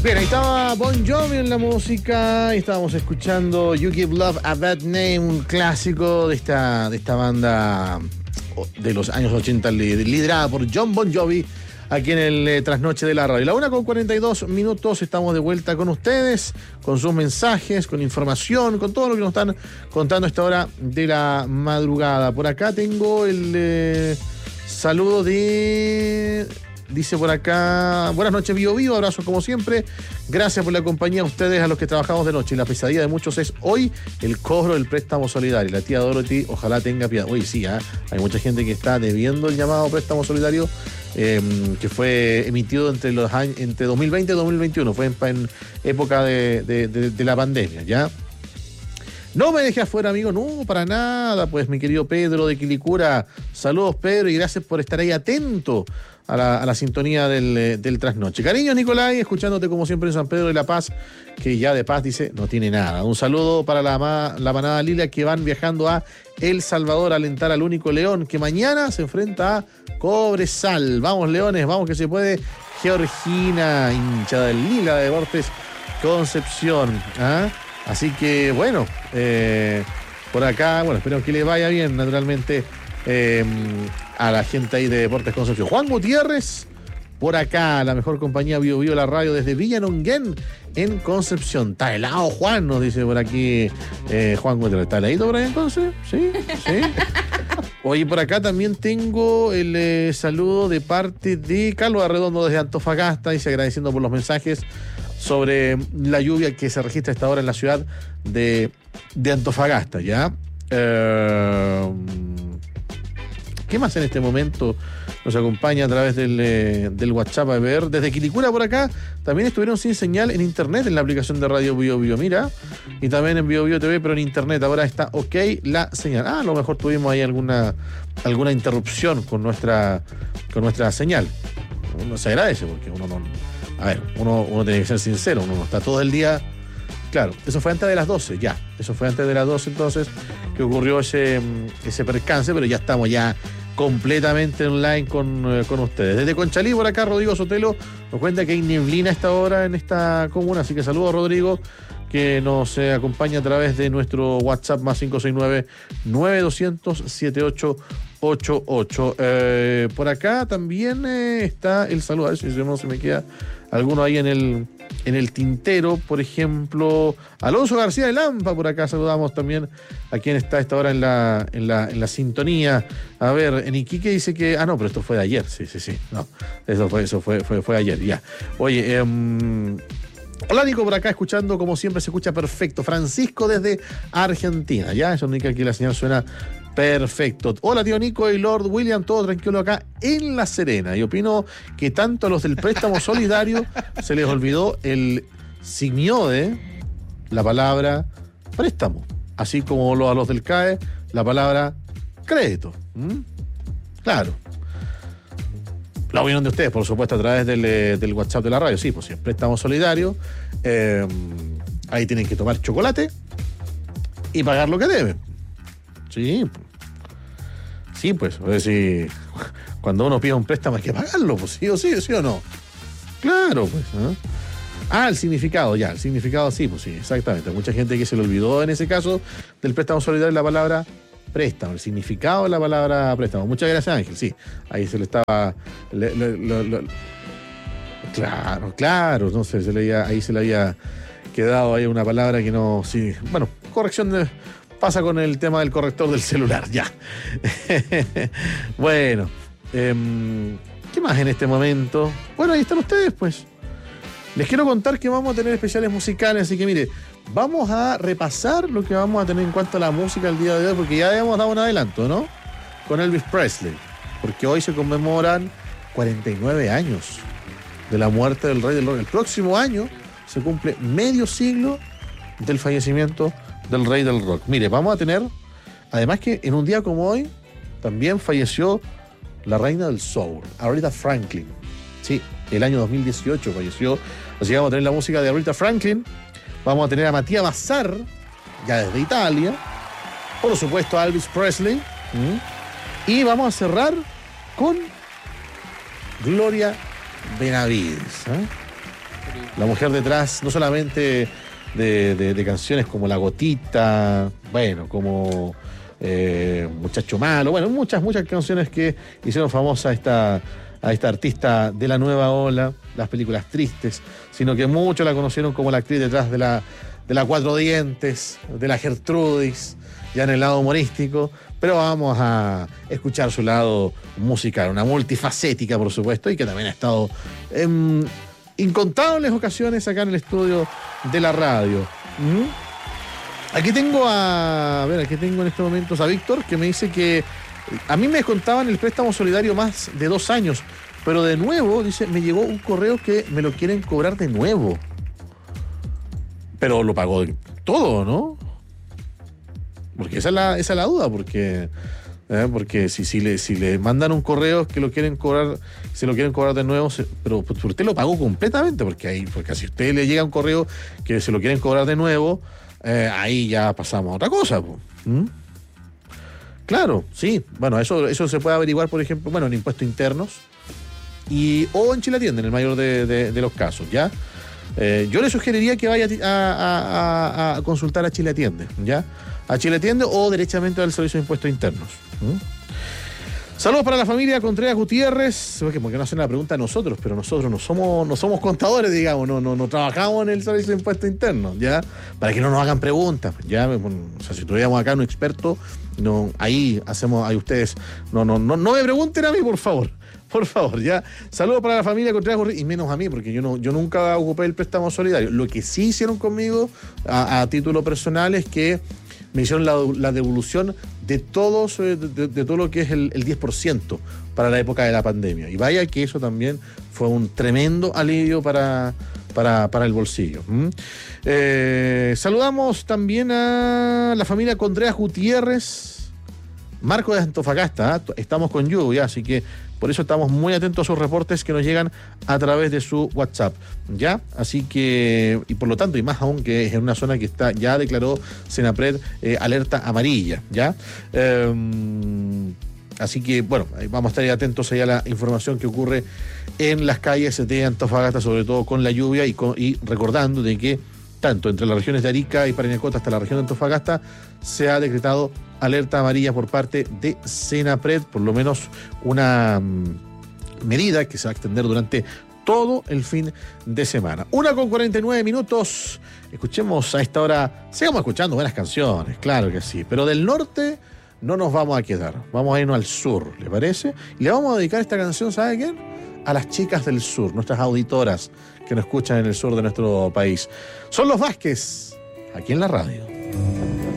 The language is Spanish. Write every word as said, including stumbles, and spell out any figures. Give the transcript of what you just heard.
Bien, ahí estaba Bon Jovi en la música y estábamos escuchando You Give Love a Bad Name, un clásico de esta, de esta banda de los años ochenta liderada por John Bon Jovi aquí en el eh, Trasnoche de la Radio. La una con cuarenta y dos minutos, estamos de vuelta con ustedes, con sus mensajes, con información, con todo lo que nos están contando a esta hora de la madrugada. Por acá tengo el eh, saludo de... Dice por acá, buenas noches, Bio Bio, abrazos como siempre. Gracias por la compañía a ustedes, a los que trabajamos de noche. Y la pesadilla de muchos es hoy el cobro del préstamo solidario. La tía Dorothy, ojalá tenga piedad. Hoy sí, ¿eh? Hay mucha gente que está debiendo el llamado préstamo solidario eh, que fue emitido entre los años, entre dos mil veinte y dos mil veintiuno. Fue en, en época de, de, de, de la pandemia, ¿ya? No me deje afuera, amigo, no, para nada, pues, mi querido Pedro de Quilicura. Saludos, Pedro, y gracias por estar ahí atento a la, a la sintonía del, del trasnoche. Cariño, Nicolai, escuchándote como siempre en San Pedro de la Paz, que ya de paz dice, no tiene nada. Un saludo para la, la manada Lilia que van viajando a El Salvador a alentar al único León, que mañana se enfrenta a Cobresal. Vamos, Leones, vamos que se puede. Georgina, hincha del Lila de Deportes Concepción, ¿ah? Así que, bueno, eh, por acá, bueno, espero que le vaya bien, naturalmente, eh, a la gente ahí de Deportes Concepción. Juan Gutiérrez, por acá, la mejor compañía Bio Bio, la radio desde Villa Nonguén, en Concepción. Está helado, Juan, nos dice por aquí eh, Juan Gutiérrez. ¿Está heladito por ahí entonces? Sí, sí. Oye, por acá también tengo el eh, saludo de parte de Carlos Arredondo desde Antofagasta, dice agradeciendo por los mensajes sobre la lluvia que se registra a esta hora en la ciudad de, de Antofagasta, ¿ya? Eh, ¿Qué más en este momento nos acompaña a través del, eh, del WhatsApp? A ver, desde Quilicura por acá también estuvieron sin señal en internet en la aplicación de Radio Bio Bio, mira, y también en Bio Bio T V, pero en internet ahora está ok la señal. Ah, a lo mejor tuvimos ahí alguna, alguna interrupción con nuestra, con nuestra señal. Uno se agradece porque uno no... A ver, uno, uno tiene que ser sincero, uno no está todo el día... Claro, eso fue antes de las doce, ya. Eso fue antes de las doce entonces que ocurrió ese, ese percance, pero ya estamos ya completamente online con, eh, con ustedes. Desde Conchalí, por acá, Rodrigo Sotelo nos cuenta que hay neblina a esta hora en esta comuna, así que saludos, Rodrigo, que nos eh, acompaña a través de nuestro WhatsApp más cinco seis nueve, nueve dos cero cero, siete ocho ocho ocho. Eh, por acá también eh, está el saludo, a ver si no se me queda alguno ahí en el, en el tintero, por ejemplo, Alonso García de Lampa, por acá saludamos también a quien está a esta hora en la, en la, en la sintonía. A ver, en Iquique dice que, ah no, pero esto fue de ayer, sí, sí, sí, no, eso fue, eso fue, fue, fue ayer, ya. Oye, eh, hola Nico, por acá escuchando, como siempre se escucha perfecto. Francisco desde Argentina, ya, eso indica que la señal suena perfecto. Hola tío Nico y Lord William, todo tranquilo acá en La Serena. Y opino que tanto a los del préstamo solidario se les olvidó el signo de la palabra préstamo, así como a los del C A E la palabra crédito. ¿Mm? Claro. La opinión de ustedes, por supuesto, a través del, del WhatsApp de la radio. Sí, pues si es préstamo solidario, eh, ahí tienen que tomar chocolate y pagar lo que deben. Sí, sí, pues, a ver si cuando uno pide un préstamo hay que pagarlo, pues sí o sí, sí o no. Claro, pues, ¿no? Ah, el significado, ya, el significado sí, pues sí, exactamente. Mucha gente que se le olvidó en ese caso del préstamo solidario la palabra préstamo, el significado de la palabra préstamo. Muchas gracias, Ángel, sí, ahí se le estaba... Le, le, le, le, claro, claro, no sé, se le había, ahí se le había quedado ahí una palabra que no, sí, bueno, corrección de... Pasa con el tema del corrector del celular, ya. Bueno, eh, ¿qué más en este momento? Bueno, ahí están ustedes, pues. Les quiero contar que vamos a tener especiales musicales, así que mire, vamos a repasar lo que vamos a tener en cuanto a la música el día de hoy, porque ya habíamos dado un adelanto, ¿no? Con Elvis Presley, porque hoy se conmemoran cuarenta y nueve años de la muerte del rey del rock. El próximo año se cumple medio siglo del fallecimiento del rey del rock. Mire, vamos a tener, además que en un día como hoy, también falleció la reina del soul, Aretha Franklin. Sí, el año dos mil dieciocho falleció. Así que vamos a tener la música de Aretha Franklin. Vamos a tener a Matías Bazar, ya desde Italia. Por supuesto a Elvis Presley. ¿Mm? Y vamos a cerrar con Gloria Benavides. ¿eh? La mujer detrás, no solamente de, de, de canciones como La Gotita, bueno, como eh, Muchacho Malo, bueno, muchas, muchas canciones que hicieron famosa a esta, a esta artista de la nueva ola, las películas tristes, sino que muchos la conocieron como la actriz detrás de la, de la Cuatro Dientes, de la Gertrudis, ya en el lado humorístico, pero vamos a escuchar su lado musical, una multifacética, por supuesto, y que también ha estado en incontables ocasiones acá en el estudio de la radio. ¿Mm? Aquí tengo a, a ver, aquí tengo en estos momentos a Víctor, que me dice que a mí me descontaban el préstamo solidario más de dos años, pero de nuevo, dice, me llegó un correo que me lo quieren cobrar de nuevo. Pero lo pagó todo, ¿no? Porque esa es la, esa es la duda, porque, eh, porque si, si, le, si le mandan un correo que lo quieren cobrar, se lo quieren cobrar de nuevo, se, pero pues, usted lo pagó completamente, porque ahí, porque si a usted le llega un correo que se lo quieren cobrar de nuevo, eh, ahí ya pasamos a otra cosa. ¿Mm? Claro, sí. Bueno, eso, eso se puede averiguar, por ejemplo, bueno, en impuestos internos y o en Chile Atiende, en el mayor de, de, de los casos, ¿ya? Eh, yo le sugeriría que vaya a, a, a, a consultar a Chile Atiende, ¿ya? A Chile Atiende o derechamente al Servicio de Impuestos Internos. ¿Mm? Saludos para la familia Contreras Gutiérrez. Porque no hacen la pregunta a nosotros, pero nosotros no somos, no somos contadores, digamos, no, no, no trabajamos en el Servicio de Impuestos Internos, ¿ya? Para que no nos hagan preguntas, ¿ya? O sea, si tuviéramos acá un experto, no, ahí hacemos, ahí ustedes, no, no, no, no me pregunten a mí, por favor. Por favor, ya. Saludos para la familia Contreras Gutiérrez, y menos a mí, porque yo no, yo nunca ocupé el préstamo solidario. Lo que sí hicieron conmigo, a, a título personal, es que me hicieron la, la devolución de todos, de, de, de todo lo que es el, el diez por ciento para la época de la pandemia. Y vaya que eso también fue un tremendo alivio para, para, para el bolsillo. ¿Mm? Eh, saludamos también a la familia Contreras Gutiérrez, Marco de Antofagasta. ¿eh? Estamos con lluvia, así que por eso estamos muy atentos a sus reportes que nos llegan a través de su WhatsApp, ¿ya? Así que, y por lo tanto, y más aún que es en una zona que está, ya declaró Senapred eh, alerta amarilla, ¿ya? Eh, así que, bueno, vamos a estar atentos ahí a la información que ocurre en las calles de Antofagasta, sobre todo con la lluvia y, con, y recordando de que tanto entre las regiones de Arica y Parinacota hasta la región de Antofagasta se ha decretado alerta amarilla por parte de Senapred, por lo menos una mm, medida que se va a extender durante todo el fin de semana. Una con cuarenta y nueve minutos. Escuchemos a esta hora, sigamos escuchando buenas canciones, claro que sí, pero del norte no nos vamos a quedar, vamos a irnos al sur, ¿le parece? Y le vamos a dedicar esta canción, ¿sabe quién? A las chicas del sur, nuestras auditoras que nos escuchan en el sur de nuestro país. Son los Vázquez, aquí en la radio.